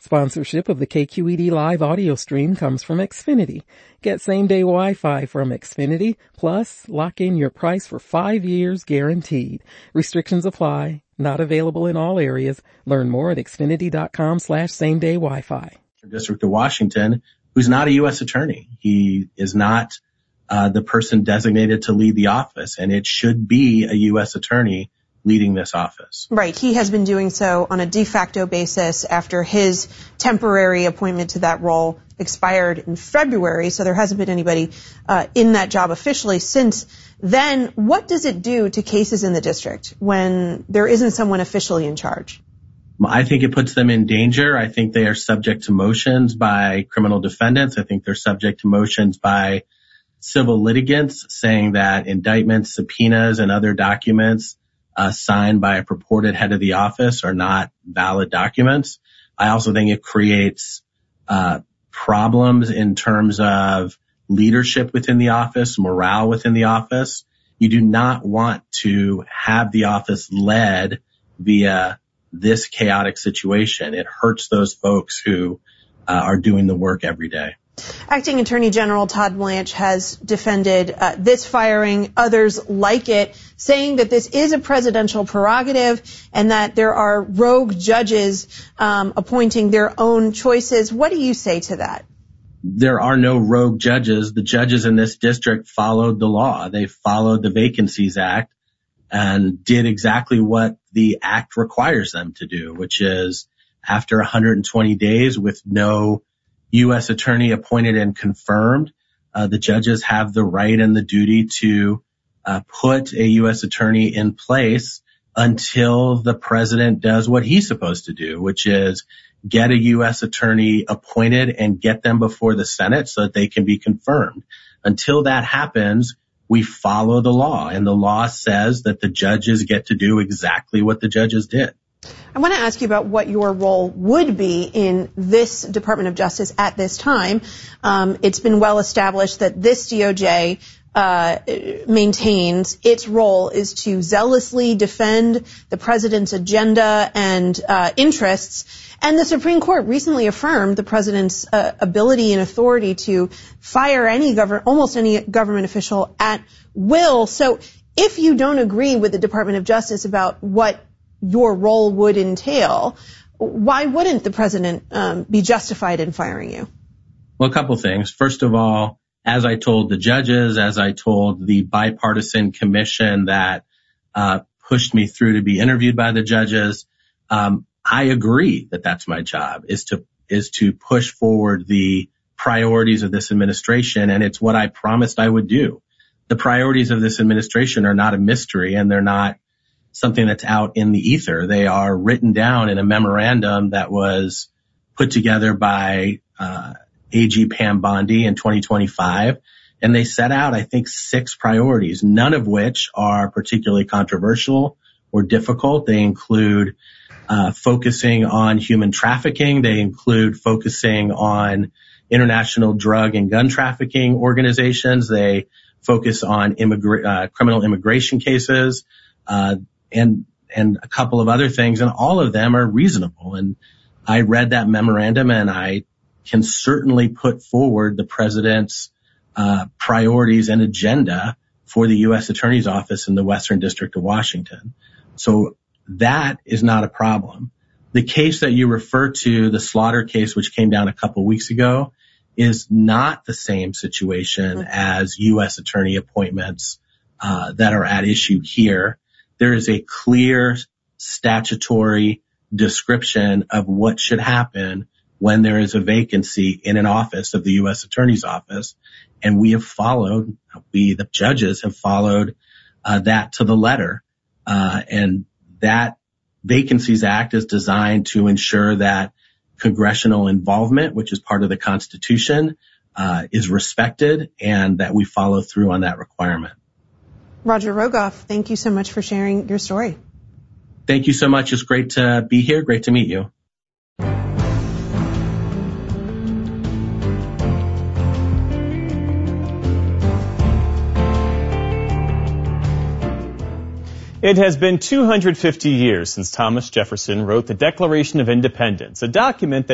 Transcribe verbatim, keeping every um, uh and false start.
Sponsorship of the K Q E D Live audio stream comes from Xfinity. Get same-day Wi-Fi from Xfinity, plus lock in your price for five years guaranteed. Restrictions apply. Not available in all areas. Learn more at xfinity.com slash same-day Wi-Fi. District of Washington, who's not a U S attorney. He is not uh, the person designated to lead the office, and it should be a U S attorney leading this office. Right. He has been doing so on a de facto basis after his temporary appointment to that role expired in February, so there hasn't been anybody uh, in that job officially since then. What does it do to cases in the district when there isn't someone officially in charge? I think it puts them in danger. I think they are subject to motions by criminal defendants. I think they're subject to motions by civil litigants saying that indictments, subpoenas, and other documents Uh, signed by a purported head of the office are not valid documents. I also think it creates uh, problems in terms of leadership within the office, morale within the office. You do not want to have the office led via this chaotic situation. It hurts those folks who uh, are doing the work every day. Acting Attorney General Todd Blanche has defended uh, this firing, others like it, saying that this is a presidential prerogative and that there are rogue judges um, appointing their own choices. What do you say to that? There are no rogue judges. The judges in this district followed the law. They followed the Vacancies Act and did exactly what the act requires them to do, which is after one hundred twenty days with no U S attorney appointed and confirmed, uh, the judges have the right and the duty to uh, put a U S attorney in place until the president does what he's supposed to do, which is get a U S attorney appointed and get them before the Senate so that they can be confirmed. Until that happens, we follow the law, and the law says that the judges get to do exactly what the judges did. I want to ask you about what your role would be in this Department of Justice at this time. Um, it's been well established that this D O J uh, maintains its role is to zealously defend the president's agenda and uh, interests. And the Supreme Court recently affirmed the president's uh, ability and authority to fire any government, almost any government official at will. So if you don't agree with the Department of Justice about what your role would entail, why wouldn't the president um, be justified in firing you? Well, a couple things. First of all, as I told the judges, as I told the bipartisan commission that uh, pushed me through to be interviewed by the judges, um, I agree that that's my job, is to is to push forward the priorities of this administration, and it's what I promised I would do. The priorities of this administration are not a mystery, and they're not something that's out in the ether. They are written down in a memorandum that was put together by uh, A G Pam Bondi in twenty twenty-five, and they set out, I think, six priorities, none of which are particularly controversial or difficult. They include uh, focusing on human trafficking. They include focusing on international drug and gun trafficking organizations. They focus on immigra- uh, criminal immigration cases, uh, and and a couple of other things, and all of them are reasonable. And I read that memorandum, and I can certainly put forward the president's uh, priorities and agenda for the U S Attorney's Office in the Western District of Washington. So that is not a problem. The case that you refer to, the Slaughter case, which came down a couple weeks ago, is not the same situation as U S attorney appointments uh, that are at issue here. There is a clear statutory description of what should happen when there is a vacancy in an office of the U S Attorney's Office. And we have followed, we, the judges, have followed uh, that to the letter. Uh, and that Vacancies Act is designed to ensure that congressional involvement, which is part of the Constitution, uh, is respected, and that we follow through on that requirement. Roger Rogoff, thank you so much for sharing your story. Thank you so much. It's great to be here. Great to meet you. It has been two hundred fifty years since Thomas Jefferson wrote the Declaration of Independence, a document that